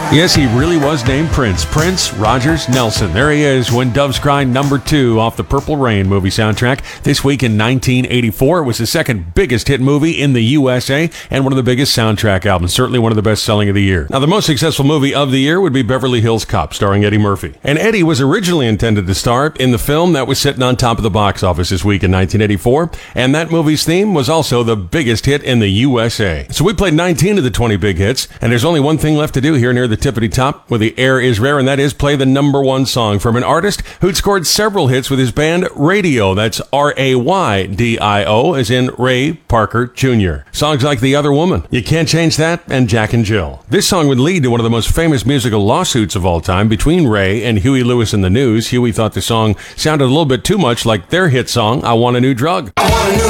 Yes, he really was named Prince. Prince Rogers Nelson. There he is, When Doves Cry, #2 off the Purple Rain movie soundtrack. This week in 1984, it was the second biggest hit movie in the USA and one of the biggest soundtrack albums. Certainly one of the best selling of the year. Now, the most successful movie of the year would be Beverly Hills Cop, starring Eddie Murphy. And Eddie was originally intended to star in the film that was sitting on top of the box office this week in 1984. And that movie's theme was also the biggest hit in the USA. So we played 19 of the 20 big hits, and there's only one thing left to do here near the tippity top where the air is rare, and that is play the #1 song from an artist who'd scored several hits with his band Radio. That's RAYDIO, as in Ray Parker Jr. Songs like The Other Woman, You Can't Change That, and Jack and Jill. This song would lead to one of the most famous musical lawsuits of all time between Ray and Huey Lewis and the News. Huey thought the song sounded a little bit too much like their hit song, I Want a New Drug.